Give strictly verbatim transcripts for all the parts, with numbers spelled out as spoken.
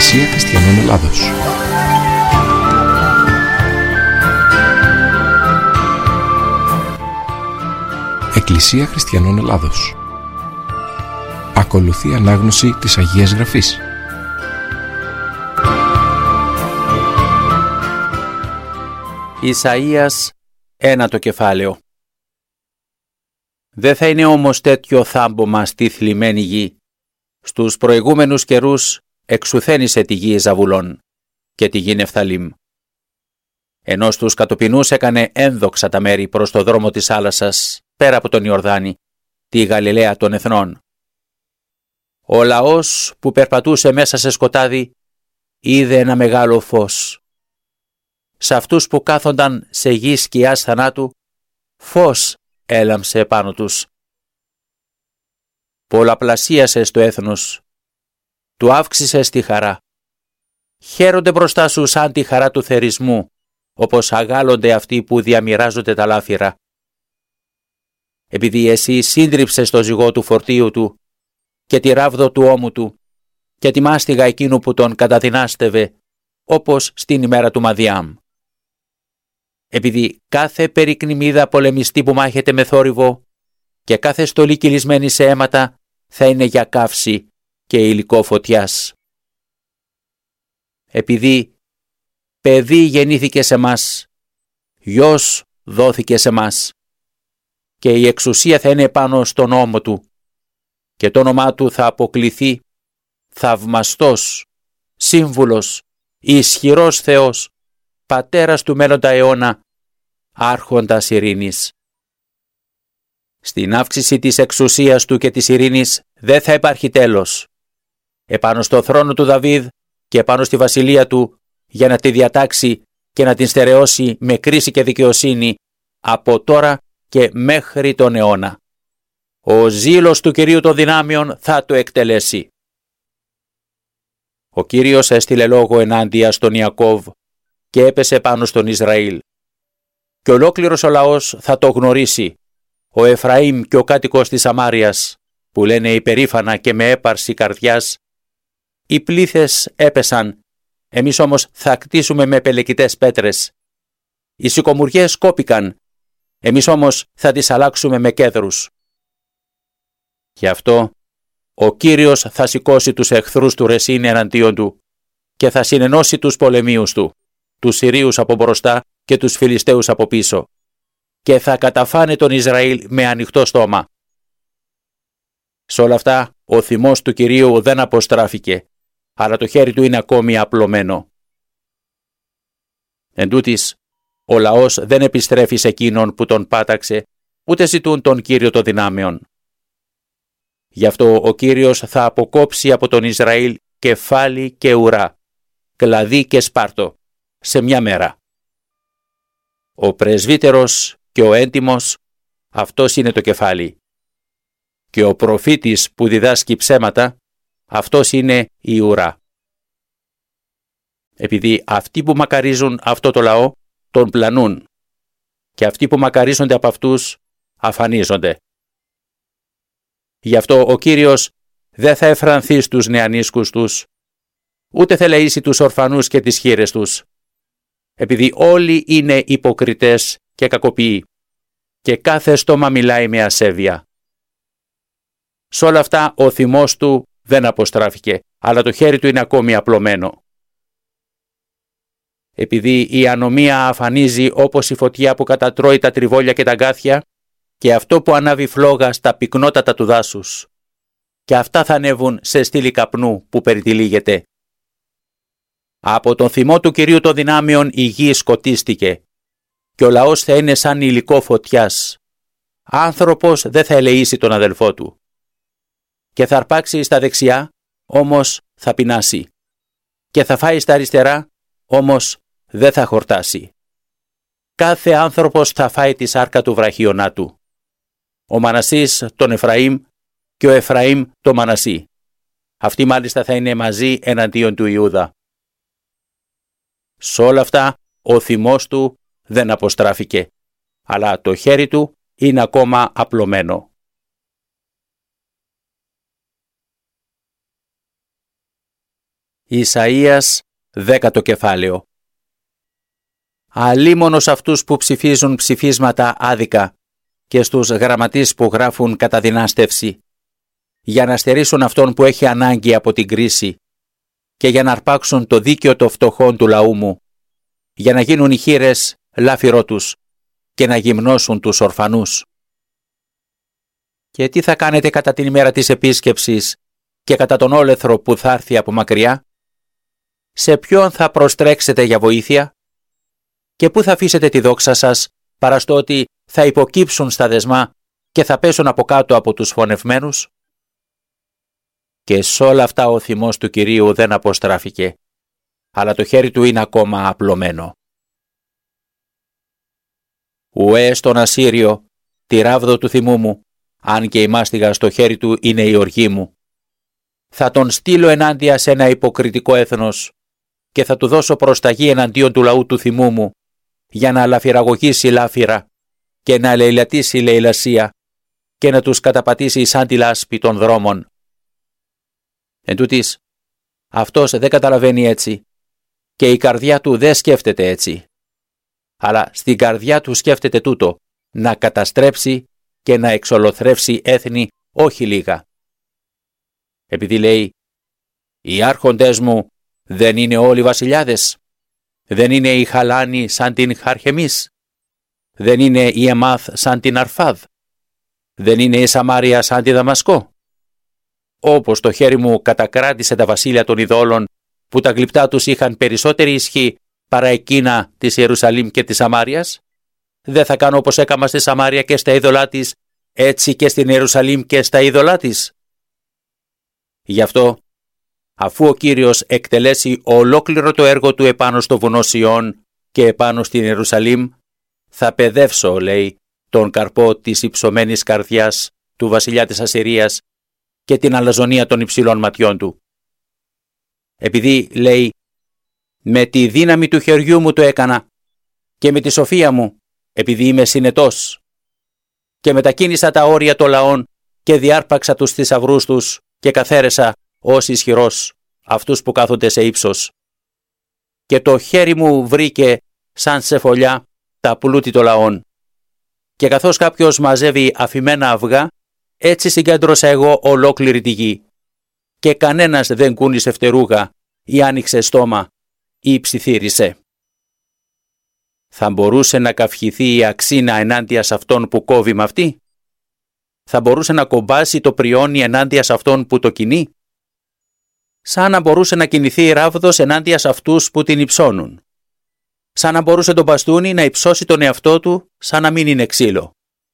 Εκκλησία Χριστιανών Ελλάδος. Εκκλησία Χριστιανών Ελλάδος. Ακολουθεί ανάγνωση της Αγίας Γραφής. Ισαΐας, ένατο κεφάλαιο. Δεν θα είναι όμως τέτοιο θάμπομα στη θλιμμένη γη. Στους προηγούμενους καιρούς εξουθένησε τη γη Ζαβουλών και τη γη Νεφθαλήμ. Ενώ στους κατοπινούς έκανε ένδοξα τα μέρη προς το δρόμο της θάλασσας, πέρα από τον Ιορδάνη, τη Γαλιλαία των εθνών. Ο λαός που περπατούσε μέσα σε σκοτάδι είδε ένα μεγάλο φως. Σε αυτούς που κάθονταν σε γη σκιάς θανάτου, φως έλαμψε πάνω τους. Πολλαπλασίασες το έθνος, του αύξησες τη χαρά. Χαίρονται μπροστά σου σαν τη χαρά του θερισμού, όπως αγάλλονται αυτοί που διαμοιράζονται τα λάφυρα. Επειδή εσύ σύντριψες το ζυγό του φορτίου του και τη ράβδο του ώμου του και τη μάστιγα εκείνου που τον καταδυνάστευε, όπως στην ημέρα του Μαδιάμ. Επειδή κάθε περικνημίδα πολεμιστή που μάχεται με θόρυβο και κάθε στολή κυλισμένη σε αίματα θα είναι για καύση και υλικό φωτιάς. Επειδή παιδί γεννήθηκε σε μας, γιος δόθηκε σε μας και η εξουσία θα είναι πάνω στον ώμο του και το όνομά του θα αποκλειθεί θαυμαστός, σύμβουλος, ισχυρός Θεός, πατέρας του μέλλοντα αιώνα, άρχοντας ειρήνης. Στην αύξηση της εξουσίας του και της ειρήνης δεν θα υπάρχει τέλος. Επάνω στο θρόνο του Δαβίδ και επάνω στη βασιλεία του, για να τη διατάξει και να την στερεώσει με κρίση και δικαιοσύνη από τώρα και μέχρι τον αιώνα. Ο ζήλος του Κυρίου των δυνάμεων θα το εκτελέσει. Ο Κύριος έστειλε λόγο ενάντια στον Ιακώβ και έπεσε πάνω στον Ισραήλ. Και ολόκληρος ο λαός θα το γνωρίσει, ο Εφραήμ και ο κάτοικος της Σαμάριας, που λένε υπερήφανα και με έπαρση καρδιάς, οι πλήθες έπεσαν, εμείς όμως θα κτίσουμε με πελεκητές πέτρες. Οι σικομουριές κόπηκαν, εμείς όμως θα τις αλλάξουμε με κέδρους. Γι' αυτό ο Κύριος θα σηκώσει τους εχθρούς του Ρεσίν εναντίον του και θα συνενώσει τους πολεμίους του, τους Συρίους από μπροστά και τους Φιλιστέους από πίσω, και θα καταφάνε τον Ισραήλ με ανοιχτό στόμα. Σε όλα αυτά ο θυμός του Κυρίου δεν αποστράφηκε, αλλά το χέρι του είναι ακόμη απλωμένο. Εν τούτοις, ο λαός δεν επιστρέφει σε εκείνον που τον πάταξε, ούτε ζητούν τον Κύριο των δυνάμεων. Γι' αυτό ο Κύριος θα αποκόψει από τον Ισραήλ κεφάλι και ουρά, κλαδί και σπάρτο, σε μια μέρα. Ο πρεσβύτερος και ο έντιμος, αυτός είναι το κεφάλι. Και ο προφήτης που διδάσκει ψέματα, αυτός είναι η ουρά. Επειδή αυτοί που μακαρίζουν αυτό το λαό, τον πλανούν, και αυτοί που μακαρίζονται από αυτούς, αφανίζονται. Γι' αυτό ο Κύριος δεν θα εφρανθεί στους νεανίσκους τους, ούτε θα λαΐσει τους ορφανούς και τις χήρες τους, επειδή όλοι είναι υποκριτές και κακοποιοί, και κάθε στόμα μιλάει με ασέβεια. Σ' όλα αυτά ο θυμός του δεν αποστράφηκε, αλλά το χέρι του είναι ακόμη απλωμένο. Επειδή η ανομία αφανίζει όπως η φωτιά που κατατρώει τα τριβόλια και τα γκάθια, και αυτό που ανάβει φλόγα στα πυκνότατα του δάσους, και αυτά θα ανέβουν σε στήλη καπνού που περιτυλίγεται. Από τον θυμό του Κυρίου των δυνάμεων η γη σκοτίστηκε, και ο λαός θα είναι σαν υλικό φωτιάς. Άνθρωπος δεν θα ελεήσει τον αδελφό του. Και θα αρπάξει στα δεξιά, όμως θα πεινάσει. Και θα φάει στα αριστερά, όμως δεν θα χορτάσει. Κάθε άνθρωπος θα φάει τη σάρκα του βραχίωνά του. Ο Μανασής τον Εφραήμ και ο Εφραήμ τον Μανασί. Αυτοί μάλιστα θα είναι μαζί εναντίον του Ιούδα. Σ' όλα αυτά ο θυμός του δεν αποστράφηκε, αλλά το χέρι του είναι ακόμα απλωμένο. Ισαΐας, δέκατο κεφάλαιο. Αλίμονος αυτούς που ψηφίζουν ψηφίσματα άδικα και στους γραμματείς που γράφουν κατά δυνάστευση, για να στερήσουν αυτόν που έχει ανάγκη από την κρίση και για να αρπάξουν το δίκαιο των φτωχών του λαού μου, για να γίνουν οι χήρες λάφυρό τους και να γυμνώσουν τους ορφανούς. Και τι θα κάνετε κατά την ημέρα της επίσκεψης και κατά τον όλεθρο που θα έρθει από μακριά? Σε ποιον θα προστρέξετε για βοήθεια? Και πού θα αφήσετε τη δόξα σας, παρά στο ότι θα υποκύψουν στα δεσμά και θα πέσουν από κάτω από τους φωνευμένους? Και σ' όλα αυτά ο θυμός του Κυρίου δεν αποστράφηκε, αλλά το χέρι του είναι ακόμα απλωμένο. Ουέ στον Ασσύριο, τη ράβδο του θυμού μου, αν και η μάστιγα στο χέρι του είναι η οργή μου. Θα τον στείλω ενάντια σε ένα υποκριτικό έθνος και θα του δώσω προσταγή εναντίον του λαού του θυμού μου, για να λαφυραγωγήσει λάφυρα και να λαιλατήσει λαιλασία και να τους καταπατήσει σαν τη λάσπη των δρόμων. Εν τούτοις, αυτός δεν καταλαβαίνει έτσι και η καρδιά του δεν σκέφτεται έτσι, αλλά στην καρδιά του σκέφτεται τούτο, να καταστρέψει και να εξολοθρεύσει έθνη όχι λίγα. Επειδή λέει, οι άρχοντες μου δεν είναι όλοι βασιλιάδες, δεν είναι οι Χαλάνοι σαν την Χαρχεμής, δεν είναι η Εμάθ σαν την Αρφάδ, δεν είναι η Σαμάρια σαν τη Δαμασκό. Όπως το χέρι μου κατακράτησε τα βασίλεια των ειδόλων, που τα γλυπτά τους είχαν περισσότερη ισχύ παρά εκείνα της Ιερουσαλήμ και της Σαμάριας, δεν θα κάνω όπως έκαμα στη Σαμάρια και στα είδωλά της, έτσι και στην Ιερουσαλήμ και στα είδωλά της. Γι' αυτό, αφού ο Κύριος εκτελέσει ολόκληρο το έργο του επάνω στο βουνό Σιών και επάνω στην Ιερουσαλήμ, θα παιδεύσω, λέει, τον καρπό της υψωμένης καρδιάς του βασιλιά της Ασσυρίας και την αλαζονία των υψηλών ματιών του. Επειδή, λέει, με τη δύναμη του χεριού μου το έκανα και με τη σοφία μου, επειδή είμαι συνετός, και μετακίνησα τα όρια των λαών και διάρπαξα τους θησαυρούς τους και καθαίρεσα ως ισχυρός αυτούς που κάθονται σε ύψος. Και το χέρι μου βρήκε σαν σε φωλιά τα πλούτη των λαών. Και καθώς κάποιος μαζεύει αφημένα αυγά, έτσι συγκέντρωσα εγώ ολόκληρη τη γη. Και κανένας δεν κούνησε φτερούγα ή άνοιξε στόμα ή ψιθύρισε. Θα μπορούσε να καυχηθεί η αξίνα ενάντια σε αυτόν που κόβει με αυτή? Θα μπορούσε να κομπάσει το πριόνι ενάντια σε αυτόν που το κινεί? Σαν να μπορούσε να κινηθεί η ράβδος ενάντια σε αυτούς που την υψώνουν. Σαν να μπορούσε το μπαστούνι να υψώσει τον εαυτό του σαν να μην είναι ξύλο.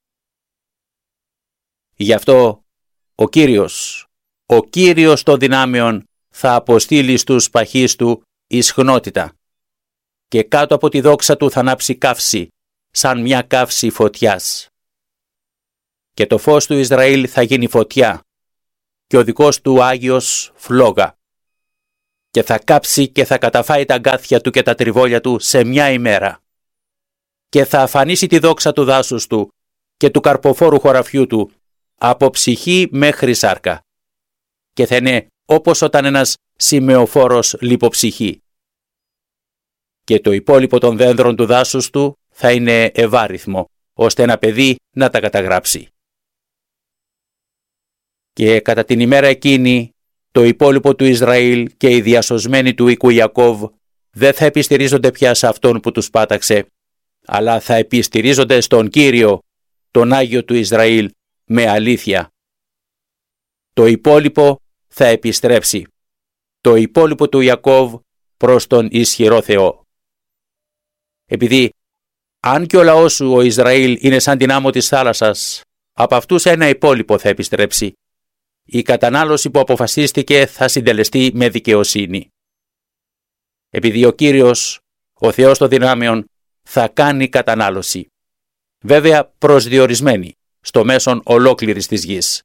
Γι' αυτό ο Κύριος, ο Κύριος των δυνάμεων θα αποστείλει στους παχείς του ισχνότητα και κάτω από τη δόξα του θα ανάψει καύση, σαν μια καύση φωτιάς. Και το φως του Ισραήλ θα γίνει φωτιά και ο δικός του Άγιος φλόγα. Και θα κάψει και θα καταφάει τα αγκάθια του και τα τριβόλια του σε μια ημέρα. Και θα αφανίσει τη δόξα του δάσους του και του καρποφόρου χωραφιού του από ψυχή μέχρι σάρκα. Και θα είναι όπως όταν ένας σημεοφόρος λιποψυχεί. Και το υπόλοιπο των δένδρων του δάσους του θα είναι ευάριθμο, ώστε ένα παιδί να τα καταγράψει. Και κατά την ημέρα εκείνη, το υπόλοιπο του Ισραήλ και οι διασωσμένοι του οίκου Ιακώβ δεν θα επιστηρίζονται πια σε αυτόν που τους πάταξε, αλλά θα επιστηρίζονται στον Κύριο, τον Άγιο του Ισραήλ, με αλήθεια. Το υπόλοιπο θα επιστρέψει, το υπόλοιπο του Ιακώβ προς τον ισχυρό Θεό. Επειδή αν και ο λαός σου ο Ισραήλ είναι σαν την άμμο της θάλασσας, από αυτούς ένα υπόλοιπο θα επιστρέψει. Η κατανάλωση που αποφασίστηκε θα συντελεστεί με δικαιοσύνη. Επειδή ο Κύριος, ο Θεός των δυνάμεων, θα κάνει κατανάλωση. Βέβαια προσδιορισμένη, στο μέσον ολόκληρης της γης.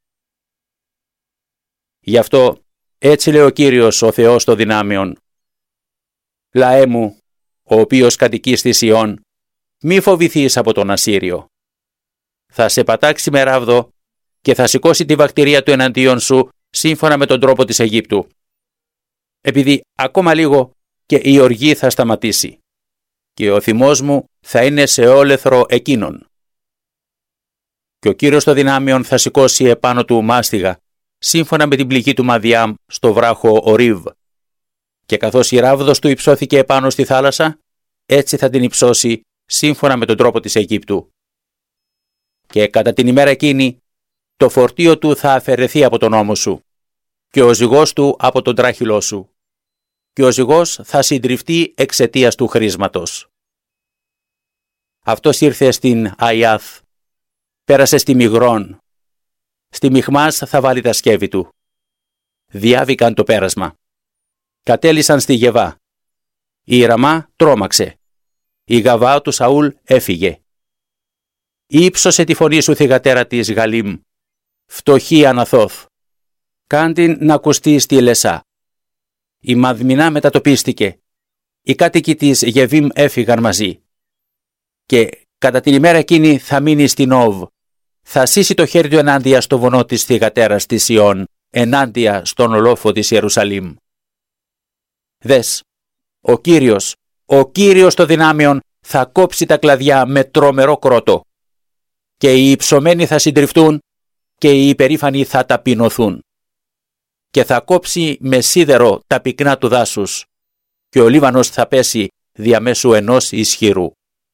Γι' αυτό έτσι λέει ο Κύριος, ο Θεός των δυνάμεων. Λαέ μου, ο οποίος κατοικεί στη Σιών, μη φοβηθείς από τον Ασσύριο. Θα σε πατάξει με ράβδο και θα σηκώσει τη βακτηρία του εναντίον σου σύμφωνα με τον τρόπο της Αιγύπτου. επειδή ακόμα λίγο και η οργή θα σταματήσει και ο θυμός μου θα είναι σε όλεθρο εκείνον. Και ο Κύριος των δυνάμεων θα σηκώσει επάνω του μάστιγα, σύμφωνα με την πληγή του Μαδιάμ στο βράχο Ορίβ. Και καθώς η ράβδος του υψώθηκε επάνω στη θάλασσα, έτσι θα την υψώσει σύμφωνα με τον τρόπο της Αιγύπτου. Και κατά την ημέρα εκείνη, το φορτίο του θα αφαιρεθεί από τον ώμο σου και ο ζυγός του από τον τράχυλό σου. Και ο ζυγός θα συντριφτεί εξαιτίας του χρήσματος. Αυτός ήρθε στην Αϊάθ, πέρασε στη Μιγρών, στη Μιχμάς θα βάλει τα σκεύη του. Διάβηκαν το πέρασμα. Κατέλησαν στη Γεβά. Η Ραμά τρόμαξε. Η Γαβά του Σαούλ έφυγε. Ήψωσε τη φωνή σου θυγατέρα της Γαλήμ, φτωχή Αναθώθ. Κάντην να ακουστεί στη Λεσά. Η Μαδμινά μετατοπίστηκε. Οι κάτοικοι της Γεβίμ έφυγαν μαζί. Και κατά την ημέρα εκείνη θα μείνει στην Όβ. Θα σύσει το χέρι του ενάντια στο βονό της θυγατέρας της Ιών, ενάντια στον ολόφο της Ιερουσαλήμ. Δες, ο Κύριος, ο Κύριος των δυνάμεων θα κόψει τα κλαδιά με τρομερό κρότο. Και οι υψωμένοι θα συντριφτούν και οι υπερήφανοι θα ταπεινωθούν. Και θα κόψει με σίδερο τα πυκνά του δάσους και ο Λίβανος θα πέσει διαμέσου ενός ισχυρού.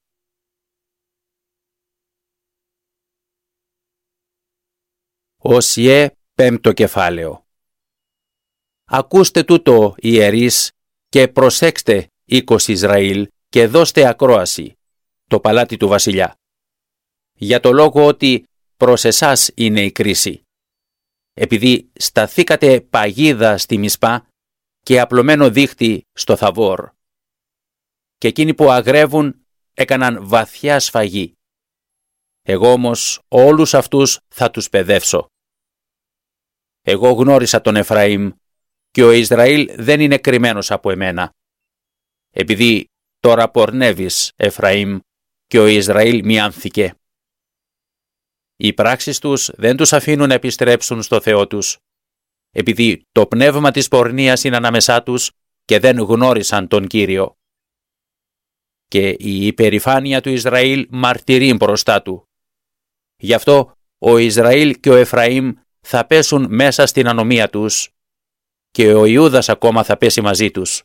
Οσιέ πέμπτο κεφάλαιο. Ακούστε τούτο ιερείς και προσέξτε οίκος Ισραήλ και δώστε ακρόαση, το παλάτι του βασιλιά. Για το λόγο ότι προς εσάς είναι η κρίση. Επειδή σταθήκατε παγίδα στη Μισπά και απλωμένο δίχτυ στο Θαβόρ. Και εκείνοι που αγρεύουν έκαναν βαθιά σφαγή. Εγώ όμως όλους αυτούς θα τους παιδεύσω. Εγώ γνώρισα τον Εφραήμ και ο Ισραήλ δεν είναι κρυμμένος από εμένα. Επειδή τώρα πορνεύεις, Εφραήμ, και ο Ισραήλ μιάνθηκε. Οι πράξεις τους δεν τους αφήνουν να επιστρέψουν στο Θεό τους, επειδή το πνεύμα της πορνείας είναι ανάμεσά τους και δεν γνώρισαν τον Κύριο. Και η υπερηφάνεια του Ισραήλ μαρτυρεί μπροστά του. Γι' αυτό ο Ισραήλ και ο Εφραήμ θα πέσουν μέσα στην ανομία τους και ο Ιούδας ακόμα θα πέσει μαζί τους.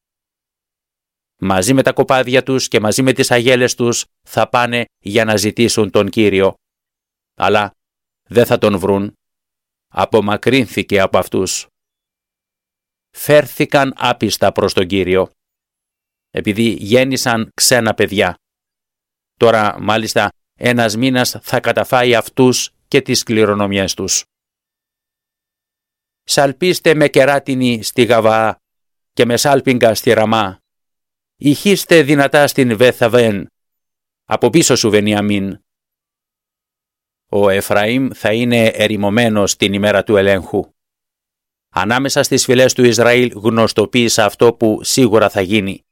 Μαζί με τα κοπάδια τους και μαζί με τις αγέλες τους θα πάνε για να ζητήσουν τον Κύριο. Αλλά δεν θα τον βρουν. Απομακρύνθηκε από αυτούς. Φέρθηκαν άπιστα προς τον Κύριο, επειδή γέννησαν ξένα παιδιά. Τώρα μάλιστα ένας μήνας θα καταφάει αυτούς και τις κληρονομιές τους. Σαλπίστε με κεράτινη στη Γαβά και με σάλπιγγα στη Ραμά. Ηχείστε δυνατά στην Βεθαβέν. Από πίσω σου Βενιαμίν. Ο Εφραήμ θα είναι ερημωμένος την ημέρα του ελέγχου. Ανάμεσα στις φυλές του Ισραήλ γνωστοποίησα αυτό που σίγουρα θα γίνει.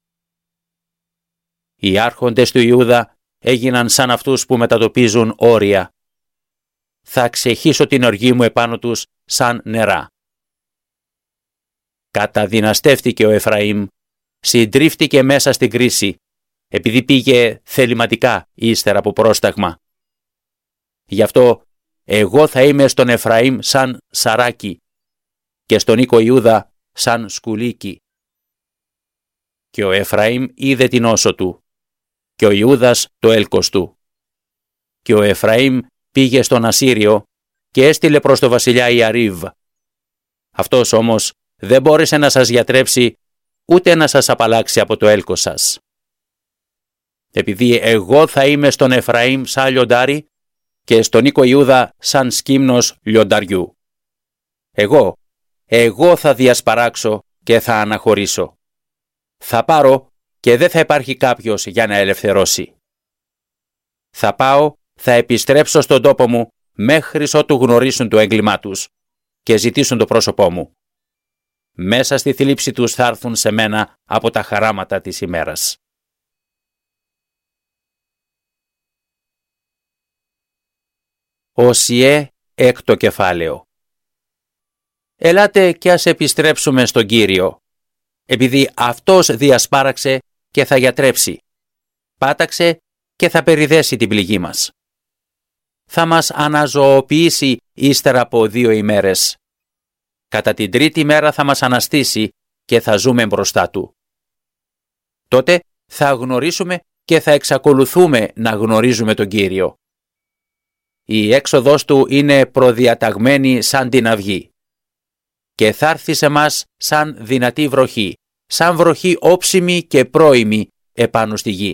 Οι άρχοντες του Ιούδα έγιναν σαν αυτούς που μετατοπίζουν όρια. Θα ξεχύσω την οργή μου επάνω τους σαν νερά. Καταδυναστεύτηκε ο Εφραήμ, συντρίφτηκε μέσα στην κρίση, επειδή πήγε θεληματικά ύστερα από πρόσταγμα. Γι' αυτό εγώ θα είμαι στον Εφραήμ σαν σαράκι και στον οίκο Ιούδα σαν σκουλίκι. Και ο Εφραήμ είδε την όσο του και ο Ιούδας το έλκος του. Και ο Εφραήμ πήγε στον Ασσύριο και έστειλε προς το βασιλιά Ιαρίβ. Αυτός όμως δεν μπόρεσε να σας γιατρέψει ούτε να σας απαλλάξει από το έλκος σας. Επειδή εγώ θα είμαι στον Εφραήμ σαν λιοντάρι και στον οίκο Ιούδα σαν σκύμνος λιονταριού. Εγώ, εγώ θα διασπαράξω και θα αναχωρήσω. Θα πάρω και δεν θα υπάρχει κάποιος για να ελευθερώσει. Θα πάω, θα επιστρέψω στον τόπο μου μέχρις ότου γνωρίσουν το έγκλημά τους και ζητήσουν το πρόσωπό μου. Μέσα στη θλίψη τους θα έρθουν σε μένα από τα χαράματα της ημέρας. Οσιέ έκτο κεφάλαιο. «Ελάτε και ας επιστρέψουμε στον Κύριο, επειδή Αυτός διασπάραξε και θα γιατρέψει, πάταξε και θα περιδέσει την πληγή μας. Θα μας αναζωοποιήσει ύστερα από δύο ημέρες. Κατά την τρίτη μέρα θα μας αναστήσει και θα ζούμε μπροστά Του. Τότε θα γνωρίσουμε και θα εξακολουθούμε να γνωρίζουμε τον Κύριο. Η έξοδος Του είναι προδιαταγμένη σαν την αυγή και θα έρθει σε μας σαν δυνατή βροχή, σαν βροχή όψιμη και πρόημη επάνω στη γη.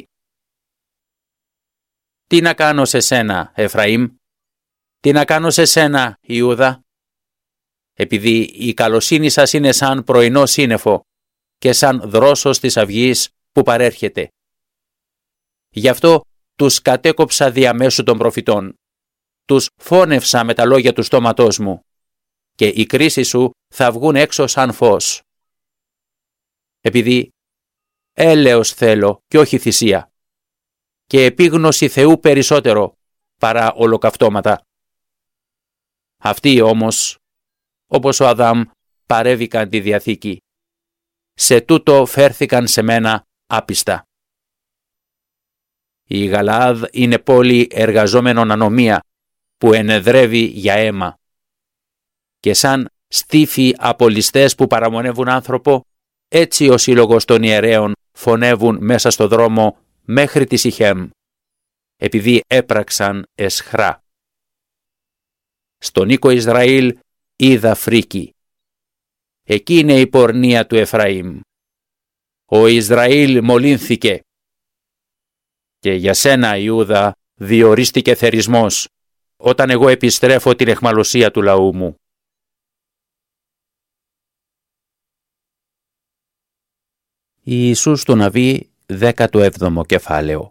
Τι να κάνω σε σένα, Εφραήμ? Τι να κάνω σε σένα, Ιούδα? Επειδή η καλοσύνη σας είναι σαν πρωινό σύννεφο και σαν δρόσος της αυγής που παρέρχεται. Γι' αυτό τους κατέκοψα διαμέσου των προφητών. Τους φώνευσα με τα λόγια του στόματός μου και οι κρίσεις σου θα βγουν έξω σαν φως. Επειδή έλεος θέλω και όχι θυσία και επίγνωση Θεού περισσότερο παρά ολοκαυτώματα. Αυτοί όμως, όπως ο Αδάμ, παρέβηκαν τη Διαθήκη. Σε τούτο φέρθηκαν σε μένα άπιστα. Η Γαλαάδ είναι πόλη εργαζόμενων ανομία που ενεδρεύει για αίμα. Και σαν στίφοι απολυστές που παραμονεύουν άνθρωπο, έτσι ο σύλλογος των ιερέων φωνεύουν μέσα στο δρόμο μέχρι τη Σιχέμ, επειδή έπραξαν εσχρά. Στον οίκο Ισραήλ είδα φρίκη. Εκεί είναι η πορνεία του Εφραήμ. Ο Ισραήλ μολύνθηκε. Και για σένα, Ιούδα, διορίστηκε θερισμός, όταν εγώ επιστρέφω την αιχμαλωσία του λαού μου. Ιησούς του Ναβί, δέκατο έβδομο κεφάλαιο.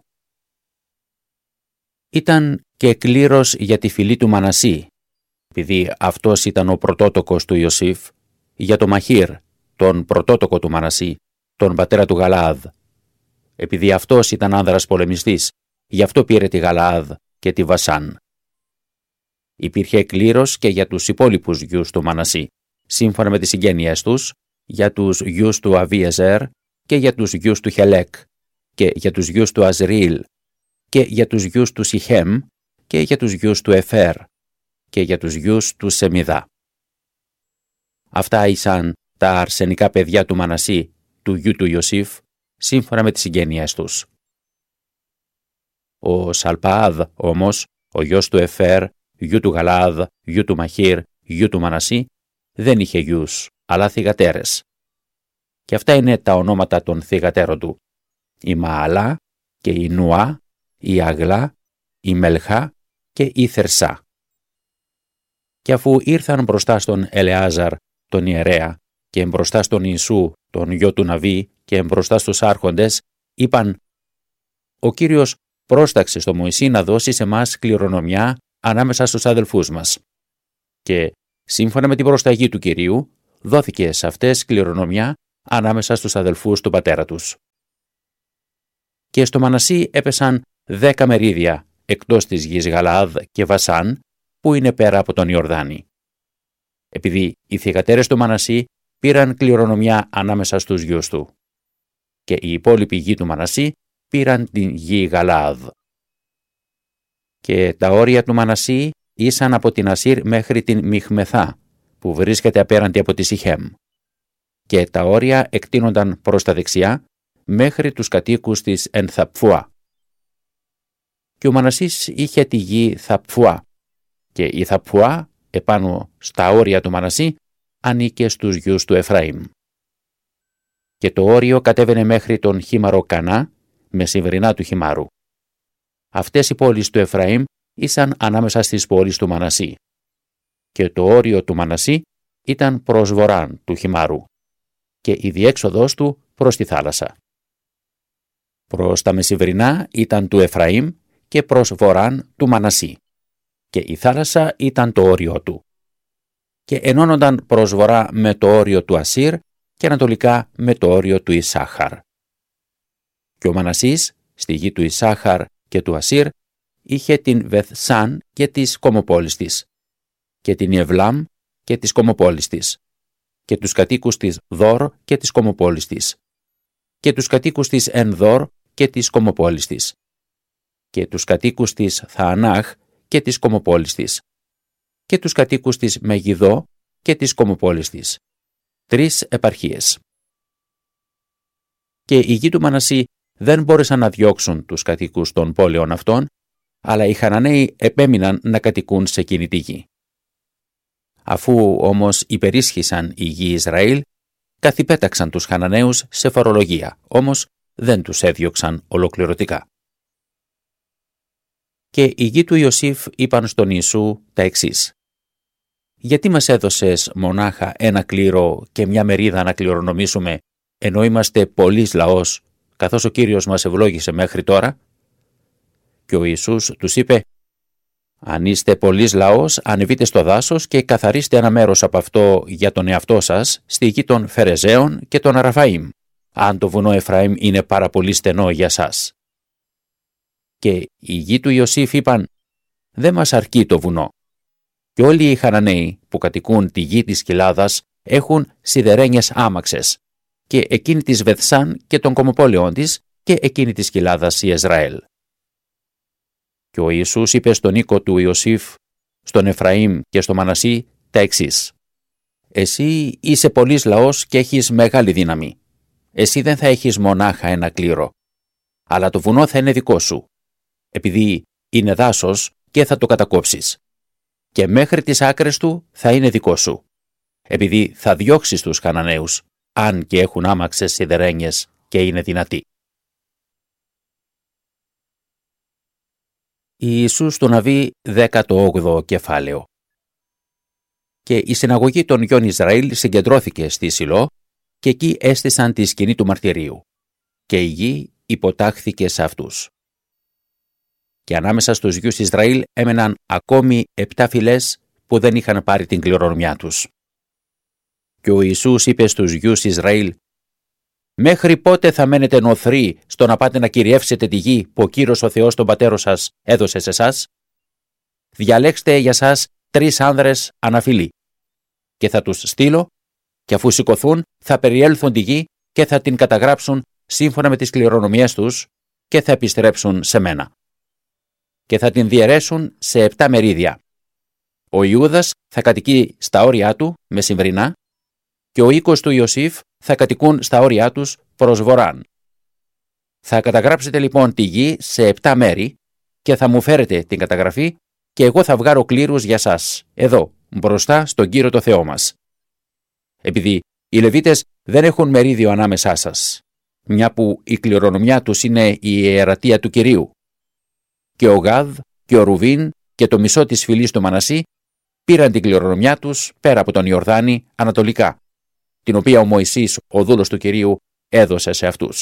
Ήταν και κλήρος για τη φυλή του Μανασί, επειδή αυτός ήταν ο πρωτότοκος του Ιωσήφ, για το Μαχήρ, τον πρωτότοκο του Μανασί, τον πατέρα του Γαλαάδ. Επειδή αυτός ήταν άνδρας πολεμιστής, γι' αυτό πήρε τη Γαλαάδ και τη Βασάν. Υπήρχε κλήρος και για τους υπόλοιπους γιους του Μανασί, σύμφωνα με τις συγγένειές τους, για τους γιους του Αβίεζερ και για τους γιους του Χελέκ και για τους γιους του Αζριήλ και για τους γιους του Σιχέμ και για τους γιους του Εφέρ και για τους γιους του Σεμιδά. Αυτά ήσαν τα αρσενικά παιδιά του Μανασί, του γιου του Ιωσήφ, σύμφωνα με τις συγγένειές τους. Ο Σαλπαάδ όμως, ο γιος του Εφέρ, γιου του Γαλαάδ, γιου του Μαχήρ, γιου του Μανασί, δεν είχε γιους, αλλά θυγατέρες. Και αυτά είναι τα ονόματα των θυγατέρων του: η Μααλά και η Νουά, η Αγλά, η Μελχά και η Θερσά. Και αφού ήρθαν μπροστά στον Ελεάζαρ, τον ιερέα, και μπροστά στον Ιησού, τον γιο του Ναβί, και μπροστά στους άρχοντες, είπαν: «Ο Κύριος πρόσταξε στο Μωυσή να δώσει σε μας κληρονομιά ανάμεσα στους αδελφούς μας. Και σύμφωνα με την προσταγή του Κυρίου, δόθηκε σε αυτές κληρονομιά ανάμεσα στους αδελφούς του πατέρα τους». Και στο Μανασί έπεσαν δέκα μερίδια εκτός της γης Γαλαάδ και Βασάν, που είναι πέρα από τον Ιορδάνη. Επειδή οι θυγατέρες του Μανασί πήραν κληρονομιά ανάμεσα στους γιους του. Και οι υπόλοιποι γη του Μανασί πήραν την γη Γαλαάδ. Και τα όρια του Μανασί ήσαν από την Ασύρ μέχρι την Μιχμεθά, που βρίσκεται απέραντη από τη Σιχέμ. Και τα όρια εκτείνονταν προς τα δεξιά μέχρι τους κατοίκους της Ενθαπφουά. Και ο Μανασής είχε τη γη Θαπφουά, και η Θαπφουά επάνω στα όρια του Μανασί ανήκε στους γιους του Εφραήμ. Και το όριο κατέβαινε μέχρι τον χήμαρο Κανά, μεσημβρινά του χυμάρου. Αυτές οι πόλεις του Εφραήμ ήσαν ανάμεσα στις πόλεις του Μανασί. Και το όριο του Μανασί ήταν προς βορράν του χυμάρου, και η διέξοδος του προς τη θάλασσα. Προς τα μεσημβρινά ήταν του Εφραήμ και προς βορράν του Μανασί, και η θάλασσα ήταν το όριο του. Και ενώνονταν προς βορρά με το όριο του Ασύρ και ανατολικά με το όριο του Ισάχαρ. Και ο Μανασής, στη γη του Ισάχαρ και του Ασύρ, είχε την Βεθσάν και τις κομοπόλεις της, και την Ιεβλάμ και τις κομοπόλεις της, και τους κατοίκους της Δόρ και της κομοπόλης της, και τους κατοίκους της Ενδόρ και της κομοπόλης της, και τους κατοίκους της Θαανάχ και της κομοπόλης της, και τους κατοίκους της Μεγιδό και της κομοπόλης της. Τρεις επαρχίες. Και οι γη του Μανασί δεν μπόρεσαν να διώξουν τους κατοίκους των πόλεων αυτών, αλλά οι Χαναναίοι επέμειναν να κατοικούν σε εκείνη τη γη. Αφού όμως υπερίσχυσαν οι γη Ισραήλ, καθυπέταξαν τους Χαναναίους σε φορολογία, όμως δεν τους έδιωξαν ολοκληρωτικά. Και οι γη του Ιωσήφ είπαν στον Ιησού τα εξής: «Γιατί μας έδωσες μονάχα ένα κλήρο και μια μερίδα να κληρονομήσουμε, ενώ είμαστε πολλής λαός, καθώς ο Κύριος μας ευλόγησε μέχρι τώρα?» Και ο Ιησούς τους είπε: «Αν είστε πολλής λαός, ανεβείτε στο δάσος και καθαρίστε ένα μέρος από αυτό για τον εαυτό σας στη γη των Φερεζαίων και των Αραφαΐμ, αν το βουνό Εφραήμ είναι πάρα πολύ στενό για σας». Και οι γη του Ιωσήφ είπαν: «Δεν μας αρκεί το βουνό». Και όλοι οι Χαναναίοι που κατοικούν τη γη της κοιλάδας έχουν σιδερένιες άμαξες, και εκείνη της Βεθσάν και των κομοπόλεων της, και εκείνη της κοιλάδας η Ισραήλ. Και ο Ιησούς είπε στον οίκο του Ιωσήφ, στον Εφραήμ και στο Μανασί τα εξής: «Εσύ είσαι πολλής λαός και έχεις μεγάλη δύναμη. Εσύ δεν θα έχεις μονάχα ένα κλήρο, αλλά το βουνό θα είναι δικό σου, επειδή είναι δάσος και θα το κατακόψεις. Και μέχρι τις άκρες του θα είναι δικό σου, επειδή θα διώξεις τους Χαναναίους, αν και έχουν άμαξες σιδερένιες και είναι δυνατοί». Ιησούς του Ναβί, δέκατο όγδοο κεφάλαιο. Και η συναγωγή των γιών Ισραήλ συγκεντρώθηκε στη Σιλό, και εκεί έστησαν τη σκηνή του μαρτυρίου, και η γη υποτάχθηκε σε αυτούς. Και ανάμεσα στους γιους Ισραήλ έμεναν ακόμη επτά φυλές που δεν είχαν πάρει την κληρονομιά τους. Και ο Ιησούς είπε στους γιους Ισραήλ: «Μέχρι πότε θα μένετε νοθροί στο να πάτε να κυριεύσετε τη γη που ο Κύριος ο Θεός των πατέρων σας έδωσε σε εσάς? Διαλέξτε για σας τρεις άνδρες αναφυλή, και θα τους στείλω, και αφού σηκωθούν θα περιέλθουν τη γη και θα την καταγράψουν σύμφωνα με τις κληρονομιές τους και θα επιστρέψουν σε μένα. Και θα την διαιρέσουν σε επτά μερίδια. Ο Ιούδας θα κατοικεί στα όρια του μεσημβρινά, και ο οίκος του Ιωσήφ θα κατοικούν στα όρια τους προς βορράν. Θα καταγράψετε λοιπόν τη γη σε επτά μέρη και θα μου φέρετε την καταγραφή, και εγώ θα βγάλω κλήρους για σας, εδώ, μπροστά στον Κύριο το Θεό μας. Επειδή οι Λεβίτες δεν έχουν μερίδιο ανάμεσά σας, μια που η κληρονομιά τους είναι η ιερατεία του Κυρίου. Και ο Γάδ και ο Ρουβίν και το μισό της φυλής του Μανασί πήραν την κληρονομιά τους πέρα από τον Ιορδάνη ανατολικά, την οποία ο Μωυσής, ο δούλος του Κυρίου, έδωσε σε αυτούς.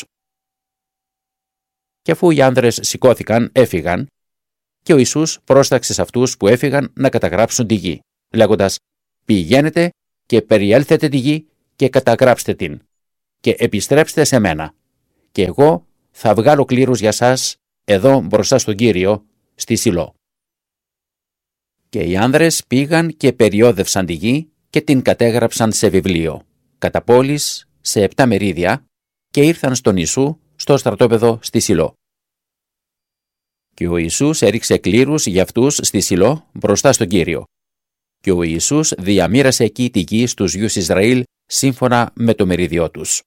Και αφού οι άνδρες σηκώθηκαν, έφυγαν, και ο Ιησούς πρόσταξε σε αυτούς που έφυγαν να καταγράψουν τη γη, λέγοντας: «Πηγαίνετε και περιέλθετε τη γη και καταγράψτε την, και επιστρέψτε σε μένα, και εγώ θα βγάλω κλήρους για σας εδώ μπροστά στον Κύριο, στη Σιλό». Και οι άνδρες πήγαν και περιόδευσαν τη γη και την κατέγραψαν σε βιβλίο, κατά πόλεις, σε επτά μερίδια, και ήρθαν στον Ιησού στο στρατόπεδο στη Σιλό. Και ο Ιησούς έριξε κλήρους για αυτούς στη Σιλό μπροστά στον Κύριο. Και ο Ιησούς διαμοίρασε εκεί τη γη στους γιους Ισραήλ σύμφωνα με το μερίδιό τους.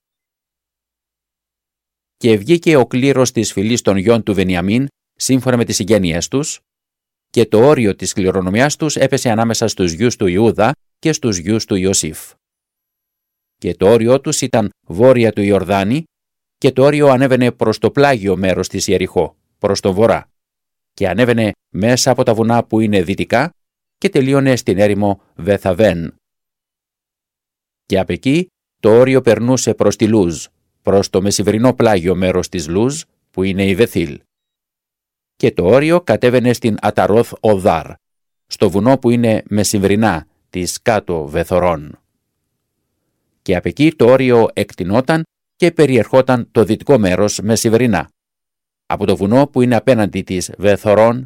Και βγήκε ο κλήρος της φυλής των γιών του Βενιαμίν σύμφωνα με τις συγγένειές τους, και το όριο της κληρονομιάς τους έπεσε ανάμεσα στους γιους του Ιούδα και στους γιους του Ιωσήφ. Και το όριό τους ήταν βόρεια του Ιορδάνη, και το όριο ανέβαινε προς το πλάγιο μέρος της Ιεριχώ, προς τον βορρά, και ανέβαινε μέσα από τα βουνά που είναι δυτικά και τελείωνε στην έρημο Βεθαβέν. Και απ' εκεί το όριο περνούσε προς τη Λούζ, προς το μεσημβρινό πλάγιο μέρος της Λούζ που είναι η Βεθήλ. Και το όριο κατέβαινε στην Αταρόθ Οδάρ, στο βουνό που είναι μεσημβρινά της κάτω Βεθορών. Και απ' εκεί το όριο εκτινόταν και περιερχόταν το δυτικό μέρος μεσημβρινά, από το βουνό που είναι απέναντι της Βεθορών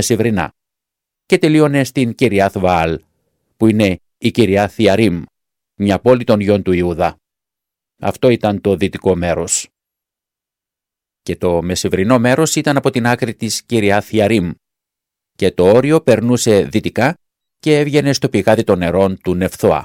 μεσημβρινά, και τελείωνε στην Κυριάθ Βαάλ, που είναι η Κυριάθ Ιαρίμ, μια πόλη των γιών του Ιούδα. Αυτό ήταν το δυτικό μέρος. Και το μεσημβρινό μέρος ήταν από την άκρη της Κυριάθ Ιαρίμ, και το όριο περνούσε δυτικά και έβγαινε στο πηγάδι των νερών του Νεφθώα.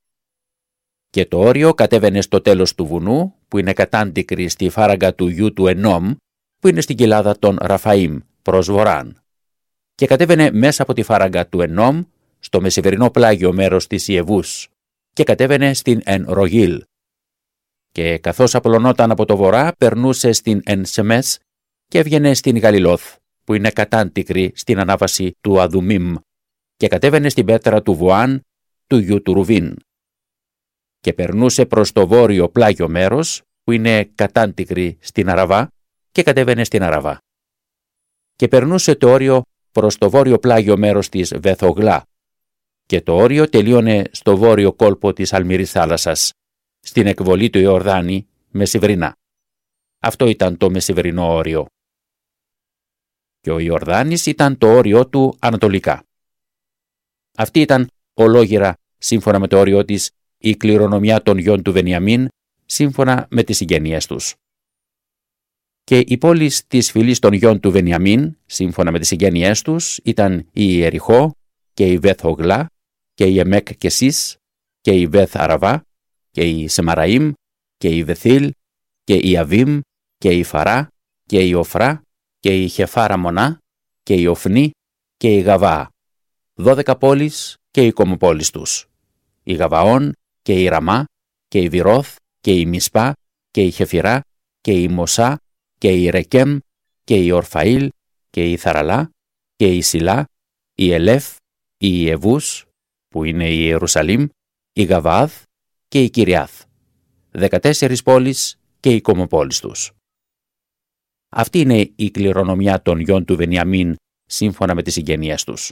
Και το όριο κατέβαινε στο τέλος του βουνού, που είναι κατάντικρη στη φάραγγα του γιου του Ενόμ, που είναι στην κοιλάδα των Ραφαΐμ, προς βορράν. Και κατέβαινε μέσα από τη φάραγγα του Ενόμ, στο μεσημβρινό πλάγιο μέρος της Ιεβούς, και κατέβαινε στην Εν Ρογίλ. Και καθώς απλωνόταν από το βορρά, περνούσε στην Εν Σεμές και έβγαινε στην Γαλιλόθ, που είναι κατάντικρη στην ανάβαση του Αδουμίμ, και κατέβαινε στην πέτρα του Βοάν, του γιου του Ρουβίν. Και περνούσε προς το βόρειο πλάγιο μέρος, που είναι κατάντικρη στην Αραβά, και κατέβαινε στην Αραβά. Και περνούσε το όριο προς το βόρειο πλάγιο μέρος της Βεθογλά, και το όριο τελείωνε στο βόρειο κόλπο της Αλμυρής θάλασσας, στην εκβολή του Ιορδάνη μεσημβρινά. Αυτό ήταν το μεσημβρινό όριο. Και ο Ιορδάνης ήταν το όριο του ανατολικά. Αυτή ήταν ολόγυρα, σύμφωνα με το όριο της, η κληρονομιά των γιών του Βενιαμίν, σύμφωνα με τις συγγένειές τους. Και οι πόλεις της φυλής των γιών του Βενιαμίν, σύμφωνα με τις συγγένειές τους, ήταν η Ιεριχώ και η Βεθογλά και η Εμέκ Κεσίς και η Βεθ Αραβά και η Σεμαραήμ και η Βεθήλ και η Αβίμ και η Φαρά και η Οφρά και η Χεφάρα Μονά και η Οφνή και η Γαβά. Δώδεκα πόλεις και οι κομοπόλεις τους. Η Γαβαών και η Ραμά και η Βιρώθ και η Μισπά και η Χεφυρά και η Μοσά και η Ρεκέμ και η Ορφαήλ και η Θαραλά και η Σιλά, η Ελέφ, η Ιεβούς, που είναι η Ιερουσαλήμ, η Γαβάδ και η Κυριάθ. Δεκατέσσερις πόλεις και οι κομοπόλεις τους. Αυτή είναι η κληρονομιά των γιών του Βενιαμίν, σύμφωνα με τις συγγένειές τους.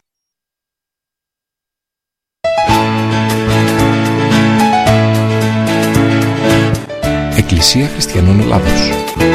Εκκλησία Χριστιανών Ελλάδος.